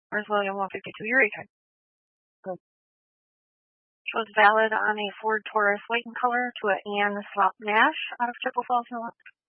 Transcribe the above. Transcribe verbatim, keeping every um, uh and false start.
Where's William one fifty-two? Eureka. Was valid on a Ford Taurus white in color to an Ann Swap Nash out of Chippewa Falls, New York.